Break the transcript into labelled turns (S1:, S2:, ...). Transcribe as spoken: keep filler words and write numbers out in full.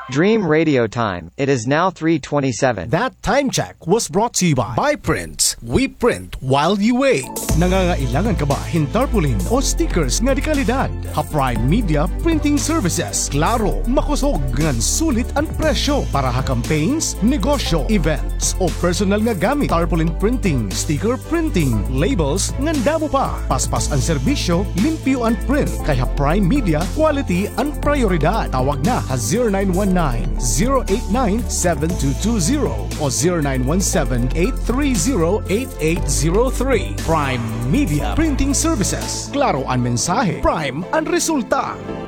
S1: Dream Radio Time. It is now three twenty-seven.
S2: That time check was brought to you by Buy Prints. We print while you wait. Nangangailangan ka ba hin tarpaulin o stickers nga di kalidad? Ha Prime Media Printing Services. Klaro, makusog ngan sulit ang presyo para ha campaigns, negosyo, events o personal nga gamit. Tarpaulin printing, sticker printing, labels ngan damo pa. Paspas ang serbisyo, limpyo ang print. Kaya Prime Media, quality ang prioridad. Tawag na ha zero nine one nine, zero eight nine, seven two two zero o zero nine one seven, eight three zero, eight eight zero three. Prime Media Printing Services. Klaro ang mensahe, Prime ang resulta.